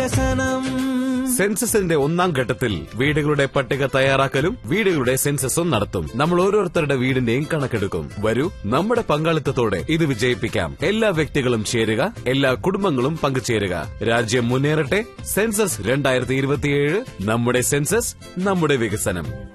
വികസനം. സെൻസസിന്റെ ഒന്നാം ഘട്ടത്തിൽ വീടുകളുടെ പട്ടിക തയ്യാറാക്കലും വീടുകളുടെ സെൻസസും നടത്തും. നമ്മൾ ഓരോരുത്തരുടെ വീടിന്റെയും കണക്കെടുക്കും. വരൂ, നമ്മുടെ പങ്കാളിത്തത്തോടെ ഇത് വിജയിപ്പിക്കാം. എല്ലാ വ്യക്തികളും ചേരുക, എല്ലാ കുടുംബങ്ങളും പങ്കുചേരുക. രാജ്യം മുന്നേറട്ടെ. സെൻസസ് 2027, നമ്മുടെ സെൻസസ്, നമ്മുടെ വികസനം.